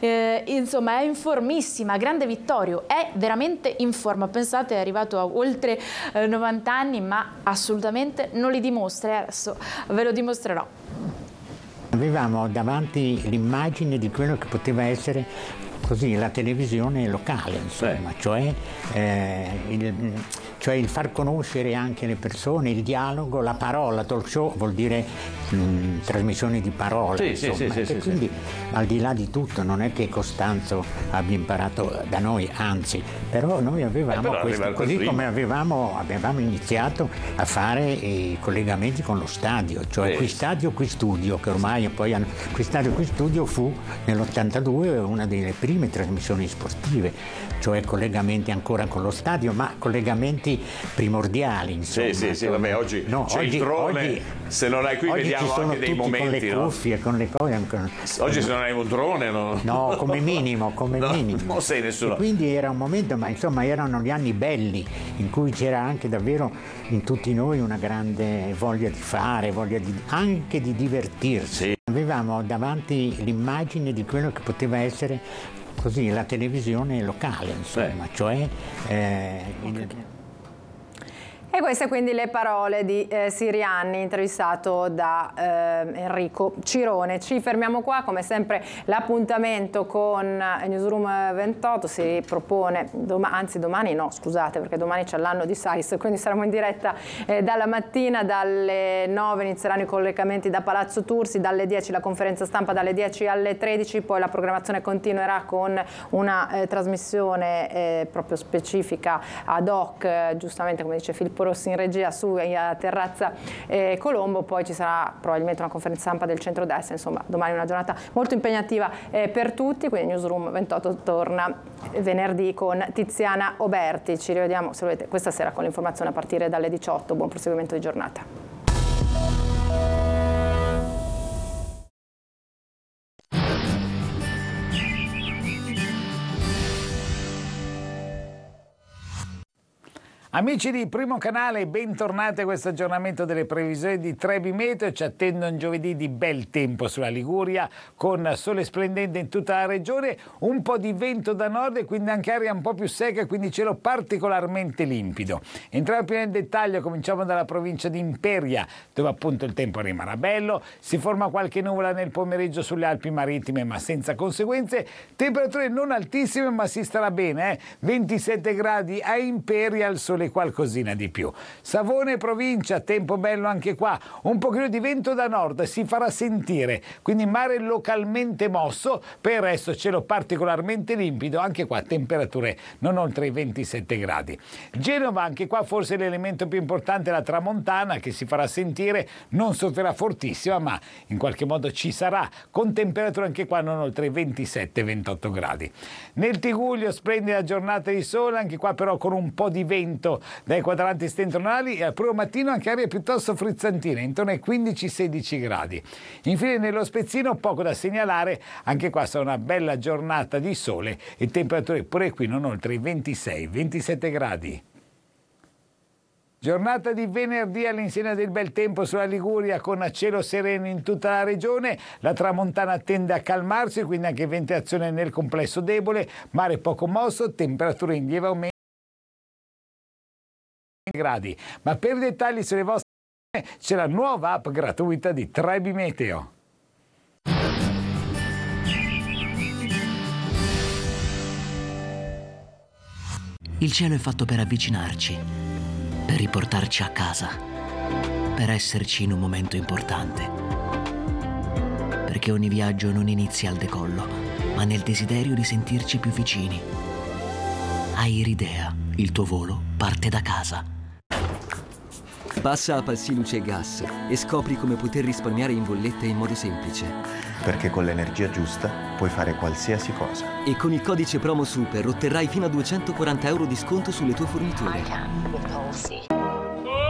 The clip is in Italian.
insomma è informissima, grande Vittorio, è veramente in forma, pensate è arrivato a oltre 90 anni ma assolutamente non li dimostra, adesso ve lo dimostrerò. Avevamo davanti l'immagine di quello che poteva essere così la televisione locale, insomma, cioè il far conoscere anche le persone, il dialogo, la parola. Talk show vuol dire trasmissione di parole, insomma. Quindi al di là di tutto non è che Costanzo abbia imparato da noi, anzi, però noi avevamo questo, così come avevamo iniziato a fare i collegamenti con lo stadio, cioè qui stadio, qui studio, che ormai poi qui stadio, qui studio fu nell'82 una delle prime trasmissioni sportive, cioè collegamenti ancora con lo stadio, ma collegamenti primordiali, insomma. Sì, vabbè, oggi c'è il drone, se non hai qui vediamo anche dei momenti, con le cuffie, con le cose. Oggi se non hai un drone no, come minimo, non sei nessuno. E quindi era un momento, ma insomma erano gli anni belli in cui c'era anche davvero in tutti noi una grande voglia di fare, anche di divertirsi. Sì. Avevamo davanti l'immagine di quello che poteva essere così la televisione locale, insomma, cioè E queste quindi le parole di Sirianni, intervistato da Enrico Cirone. Ci fermiamo qua, come sempre l'appuntamento con Newsroom 28 si propone, domani no, scusate, perché domani c'è l'anno di Sais, quindi saremo in diretta dalla mattina, dalle 9 inizieranno i collegamenti da Palazzo Tursi, dalle 10 la conferenza stampa, dalle 10 alle 13, poi la programmazione continuerà con una trasmissione proprio specifica ad hoc, giustamente come dice Filippo Rossi in regia su Terrazza Colombo, poi ci sarà probabilmente una conferenza stampa del centrodestra, insomma domani è una giornata molto impegnativa per tutti, quindi Newsroom 28 torna venerdì con Tiziana Oberti. Ci rivediamo se volete questa sera con l'informazione a partire dalle 18, buon proseguimento di giornata. Amici di Primo Canale, bentornati a questo aggiornamento delle previsioni di Trebi Meteo. Ci attende un giovedì di bel tempo sulla Liguria, con sole splendente in tutta la regione, un po' di vento da nord e quindi anche aria un po' più secca, quindi cielo particolarmente limpido. Entriamo più nel dettaglio, cominciamo dalla provincia di Imperia, dove appunto il tempo rimarrà bello, si forma qualche nuvola nel pomeriggio sulle Alpi Marittime ma senza conseguenze, temperature non altissime ma si starà bene, 27 gradi a Imperia, al sole qualcosina di più. Savone provincia, tempo bello anche qua, un pochino di vento da nord, si farà sentire, quindi mare localmente mosso, per il resto cielo particolarmente limpido, anche qua temperature non oltre i 27 gradi. Genova, anche qua forse l'elemento più importante è la tramontana che si farà sentire, non soffierà fortissima ma in qualche modo ci sarà, con temperature anche qua non oltre i 27-28 gradi. Nel Tigullio splendida giornata di sole, anche qua però con un po' di vento dai quadranti settentrionali e al primo mattino anche aria piuttosto frizzantina, intorno ai 15-16 gradi. Infine nello Spezzino poco da segnalare, anche qua sarà una bella giornata di sole e temperature pure qui non oltre i 26-27 gradi. Giornata di venerdì all'insegna del bel tempo sulla Liguria, con cielo sereno in tutta la regione, la tramontana tende a calmarsi, quindi anche ventilazione nel complesso debole, mare poco mosso, temperature in lieve aumento gradi. Ma per dettagli sulle vostre c'è la nuova app gratuita di Trebi Meteo. Il cielo è fatto per avvicinarci, per riportarci a casa, per esserci in un momento importante. Perché ogni viaggio non inizia al decollo, ma nel desiderio di sentirci più vicini. Hai Iridea, il tuo volo parte da casa. Passa a Palsi Luce e Gas e scopri come poter risparmiare in bolletta in modo semplice. Perché con l'energia giusta puoi fare qualsiasi cosa. E con il codice promo SUPER otterrai fino a 240 € di sconto sulle tue forniture.